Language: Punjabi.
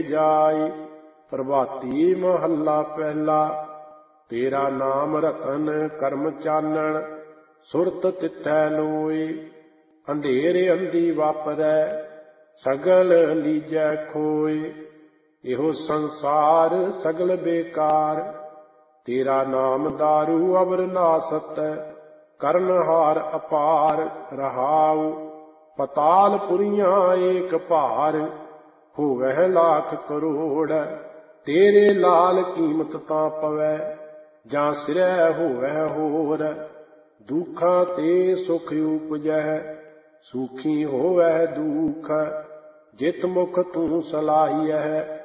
ਜਾਇ। ਪ੍ਰਭਾਤੀ ਮਹੱਲਾ ਪਹਿਲਾ। ਤੇਰਾ ਨਾਮ ਰਤਨ ਕਰਮ ਚਾਨਣ, ਸੁਰਤ ਤਿੱਥੈ ਲੋਇ। ਅੰਧੇਰ ਅੰਧੀ ਵਾਪਰੈ, ਸਗਲ ਲੀਜੈ ਖੋਇ। ਇਹੋ ਸੰਸਾਰ ਸਗਲ ਬੇਕਾਰ, ਤੇਰਾ ਨਾਮ ਦਾਰੂ ਅਵਰ ਨਾਸਤ। ਕਰਨਹਾਰ ਅਪਾਰ ਰਹਾਉ, ਪਤਾਲ ਪੁਰੀਆਂ ਏਕ ਭਾਰ। ਹੋਵਹਿ ਲਾਖ ਕਰੋੜ, ਤੇਰੇ ਲਾਲ ਕੀਮਤ ਤਾਂ ਪਵੈ। ਜਾਂ ਸਿਰੈ ਹੋਵੈ ਹੋਰ, ਦੁੱਖਾਂ ਤੇ ਸੁਖ ਉਪਜੈ। ਸੁਖੀ ਹੋਵੈ ਦੁਖ, ਜਿਤ ਮੁਖ ਤੂੰ ਸਲਾਹੀਐ।